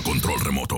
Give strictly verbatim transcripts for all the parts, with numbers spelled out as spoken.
control remoto.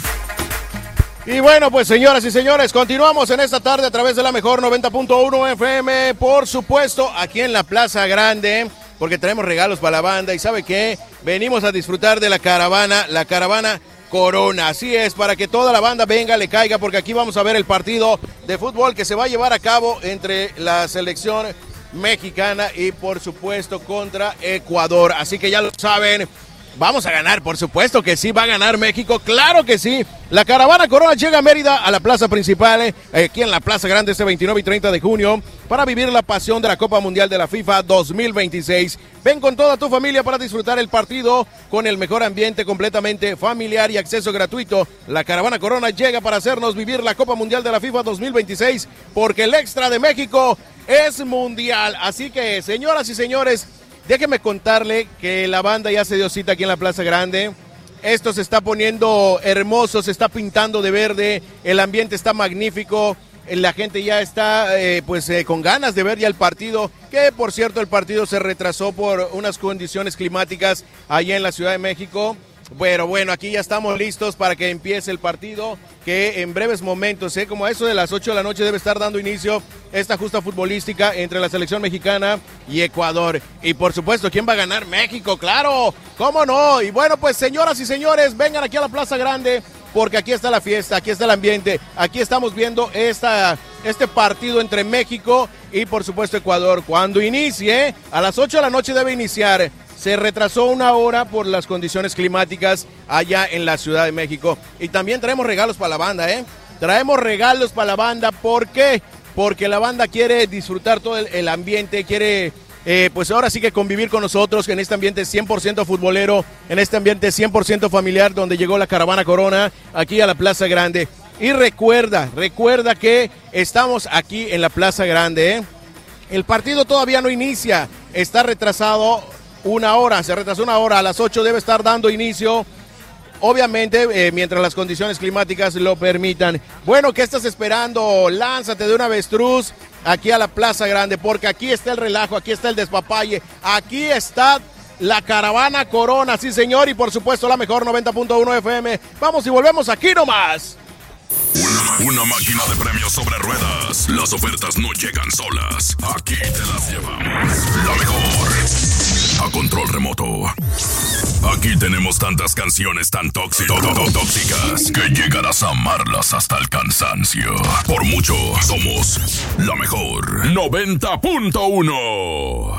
Y bueno, pues señoras y señores, continuamos en esta tarde a través de la mejor noventa punto uno F M, por supuesto, aquí en la Plaza Grande, porque traemos regalos para la banda y ¿sabe qué? Venimos a disfrutar de la caravana, la caravana Corona, así es, para que toda la banda venga, le caiga, porque aquí vamos a ver el partido de fútbol que se va a llevar a cabo entre la selección mexicana y por supuesto contra Ecuador, así que ya lo saben. Vamos a ganar, por supuesto que sí, va a ganar México, claro que sí. La caravana Corona llega a Mérida, a la plaza principal, eh, aquí en la Plaza Grande este veintinueve y treinta de junio, para vivir la pasión de la Copa Mundial de la FIFA dos mil veintiséis. Ven con toda tu familia para disfrutar el partido con el mejor ambiente, completamente familiar y acceso gratuito. La caravana Corona llega para hacernos vivir la Copa Mundial de la FIFA dos mil veintiséis, porque el extra de México es mundial. Así que, señoras y señores, déjeme contarle que la banda ya se dio cita aquí en la Plaza Grande. Esto se está poniendo hermoso, se está pintando de verde, el ambiente está magnífico, la gente ya está eh, pues eh, con ganas de ver ya el partido, que por cierto el partido se retrasó por unas condiciones climáticas allá en la Ciudad de México. Pero bueno, aquí ya estamos listos para que empiece el partido, que en breves momentos, ¿eh? como a eso de las ocho de la noche debe estar dando inicio esta justa futbolística entre la selección mexicana y Ecuador. Y por supuesto, ¿quién va a ganar? México, claro, ¿cómo no? Y bueno, pues señoras y señores, vengan aquí a la Plaza Grande, porque aquí está la fiesta, aquí está el ambiente, aquí estamos viendo esta, este partido entre México y por supuesto Ecuador. Cuando inicie, a las ocho de la noche debe iniciar. Se retrasó una hora por las condiciones climáticas allá en la Ciudad de México. Y también traemos regalos para la banda, ¿eh? Traemos regalos para la banda. ¿Por qué? Porque la banda quiere disfrutar todo el, el ambiente, quiere, eh, pues ahora sí que convivir con nosotros en este ambiente cien por ciento futbolero, en este ambiente cien por ciento familiar, donde llegó la caravana Corona aquí a la Plaza Grande. Y recuerda, recuerda que estamos aquí en la Plaza Grande, ¿eh? El partido todavía no inicia, está retrasado una hora, se retrasó una hora, a las ocho debe estar dando inicio, obviamente eh, mientras las condiciones climáticas lo permitan. Bueno, ¿qué estás esperando? Lánzate de un avestruz aquí a la Plaza Grande, porque aquí está el relajo, aquí está el despapalle, aquí está la caravana Corona, sí señor, y por supuesto la mejor noventa punto uno F M. Vamos y volvemos aquí nomás. Una, una máquina de premios sobre ruedas. Las ofertas no llegan solas. Aquí te las llevamos. La mejor. A control remoto. Aquí tenemos tantas canciones tan tóxicas, tóxicas que llegarás a amarlas hasta el cansancio. Por mucho, somos la mejor. noventa punto uno.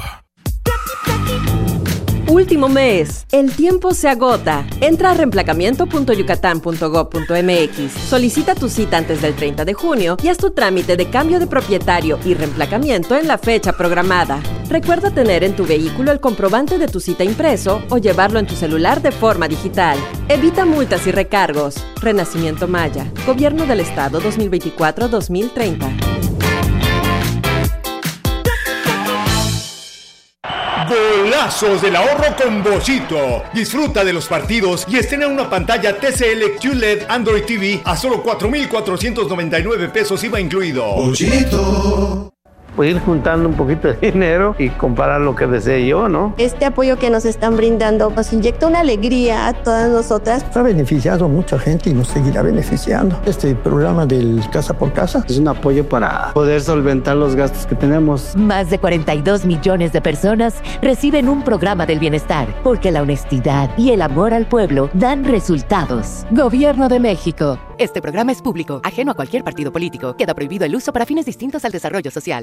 Último mes. El tiempo se agota. Entra a reemplacamiento punto yucatán punto gob punto mx. Solicita tu cita antes del treinta de junio y haz tu trámite de cambio de propietario y reemplacamiento en la fecha programada. Recuerda tener en tu vehículo el comprobante de tu cita impreso o llevarlo en tu celular de forma digital. Evita multas y recargos. Renacimiento Maya. Gobierno del Estado dos mil veinticuatro a dos mil treinta. Golazos del ahorro con Bollito. Disfruta de los partidos y estrena una pantalla T C L Q L E D Android T V a solo cuatro mil cuatrocientos noventa y nueve pesos I V A incluido. Bollito. Pues ir juntando un poquito de dinero y comparar lo que desee yo, ¿no? Este apoyo que nos están brindando nos inyecta una alegría a todas nosotras. Ha beneficiado a mucha gente y nos seguirá beneficiando. Este programa del Casa por Casa es un apoyo para poder solventar los gastos que tenemos. Más de cuarenta y dos millones de personas reciben un programa del bienestar, porque la honestidad y el amor al pueblo dan resultados. Gobierno de México. Este programa es público, ajeno a cualquier partido político. Queda prohibido el uso para fines distintos al desarrollo social.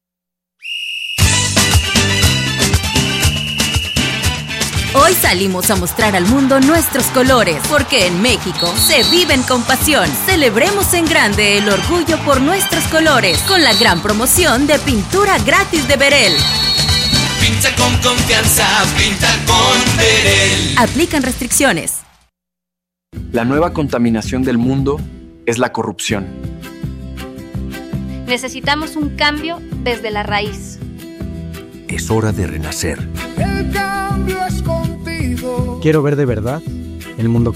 Hoy salimos a mostrar al mundo nuestros colores, porque en México se viven con pasión. Celebremos en grande el orgullo por nuestros colores, con la gran promoción de pintura gratis de Berel. Pinta con confianza, pinta con Berel. Aplican restricciones. La nueva contaminación del mundo es la corrupción. Necesitamos un cambio desde la raíz. Es hora de renacer. El cambio es contigo. Quiero ver de verdad el mundo que